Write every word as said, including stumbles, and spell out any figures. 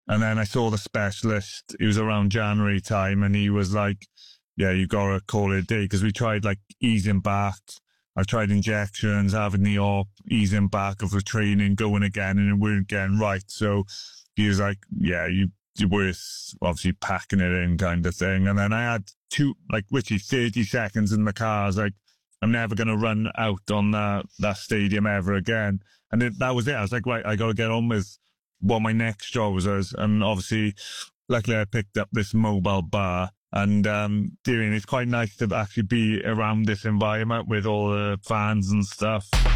And then I saw the specialist. It was around January time, and he was like, yeah, you got to call it a day, because we tried like easing back. I tried injections, having the op, easing back of the training, going again, and it weren't getting right. So he was like, yeah, you, you're worth obviously packing it in, kind of thing. And then I had two, like, literally thirty seconds in the car. I was like, I'm never going to run out on that, that stadium ever again. And it, that was it. I was like, right, I got to get on with what my next job was. And obviously, luckily I picked up this mobile bar, and, um, doing, it's quite nice to actually be around this environment with all the fans and stuff.